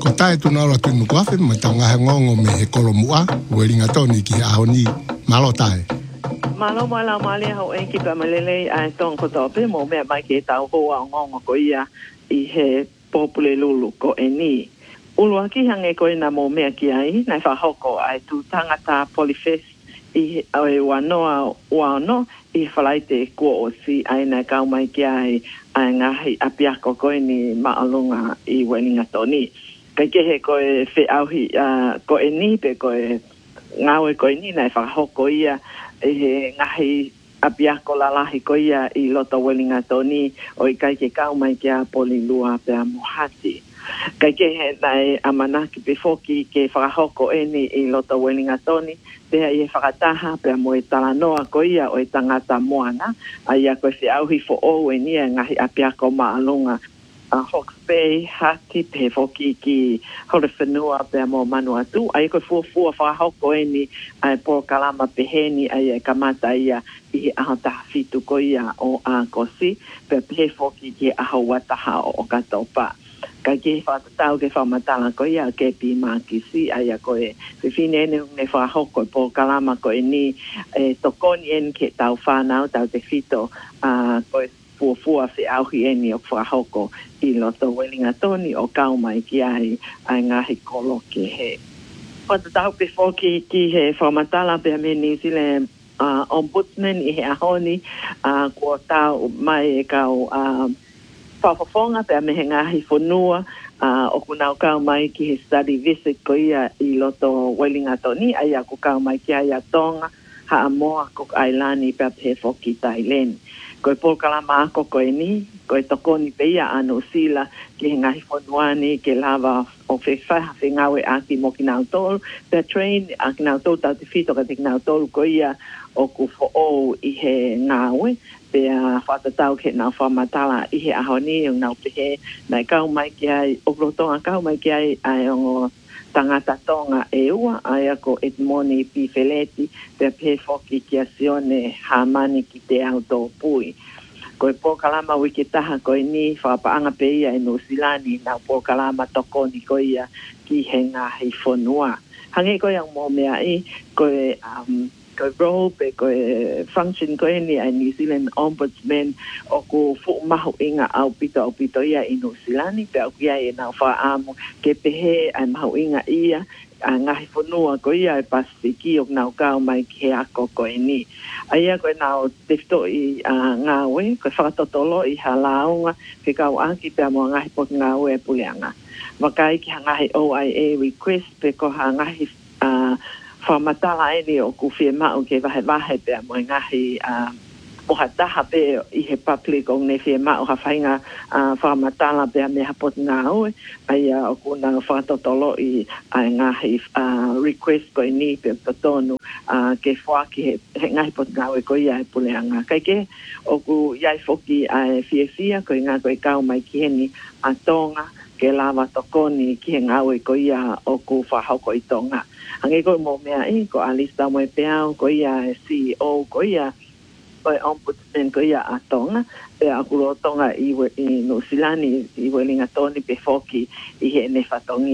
Ko tae tuna ora tunu koafe, ma tanga hangongo me he kolomua, welinga toni ki ahoni, malo tae. Malo mala mali hau e ki pamalele ai tong ko tope mo me mai ki tau ho a ngongo ko ia I he popule lulu ko e ni. Ulu aki hange ko ina mo me ki ai, nai wha hoko ai tu tangata polifest I e wano I whalaite kua o si ai nai kau mai ki ai ngahi apiako ko ni maalunga I welinga toni. Kai ke he ko e whi auhi ko e ni pe ko e ngawe ko ni nai whakahoko ia e he ngahi apiako lalahi ko ia I loto welinga toni o I kai ke kau mai kia polilua pe a mohati. Kai ke he nai amanaki pe foki ke whakahoko ni I loto welinga toni pea I e whakataha pe a moe talanoa ko ia o I tangata moana a ia ko se auhi fo o e nia ngahi apiako maalunga a Hawke's Bay hati pe foki ki Horowhenua pe mo Manuatu ai ko fuafua whahoko ni ai po kalama peheni ai kamata ia I ahata fitu ko ia o a kosi pe foki ki aho wataha o katopa kai ke whatatau ke whamatala ko ia ke pi makisi ai ko e whiwhine ne whahoko po kalama ko ni tokoni en ke tau whanau tau te fito ko fuafua se auhi ni o whahoko I loto welinga toni o kau mai ki ai ngahi kolo ke he. Whatatau pe foki ki he whamatala pe me New Zealand ombudsman I he ahoni kua tau mai kau whafafonga pe me he ngahi whanua o kunau kau mai ki he study visit ko ia I loto welinga toni ai aku kau mai ki ai a Tonga ha amoa Cook Islani pe pe foki Thailand. Ko e polkalama ako ko e ni, ko e tokoni pe ia anu sila ki he ngahi whanuani ke lava o whewhaha ngawe aki mo ki nau tolu. Pe train a ki nau tolu tau te whito ka te ki nau tolu ko ia o ku o I he ngawe. Pe a whatatau ke nau whamatala I he ahoni o nau pehe nai kau mai ki ai, o rotonga kau mai ki ai ai o tangata tonga e ua ai ako Edmoni P. Feleti pe pe foki ki a sione hamani ki te auto pui. Ko e po kalama wiki taha ko ni whapaanga pe ia e Nusilani na po kalama toko ni ko ia ki he ngahi whanua. Hange ko yang mo mea ko e role pe ko e function ko ni a New Zealand Ombudsman o ko fu mahu inga au pito ia I Nusilani pe au kia e na whaamu ke pehe ai mahu inga ia a ngahi whanua ko ia e Pasifiki o nau kau mai ke ako ko ni. Aia ko nau tefto I ngawe ko whakatotolo I halaunga ke kau aki pe mo ngahi po ngawe e puleanga. Wakai ki hangahi OIA request pe ko hangahi whamatala ni o ku whiema o ke wahe pe mo ngahi mohataha pe I he public o ne whiema o hawhainga whamatala pe me hapot ngawe ai o ku nang whakatotolo I ngahi request ko ni pe tonu ke whaki he ngahi pot ngawe ko ia e puleanga. Kai ke o ku iai foki whiawhia ko ngā koe kau mai ki heni a Tonga ke lava tokoni ki he ngawe ko ia o ku whahoko I Tonga. Hange ko mo mea ko Alista mo e peao ko ia CEO ko ia ko ombudsman ko ia a Tonga pe aku ro Tonga I Nusilani I welinga toni pe foki I he ne whatongi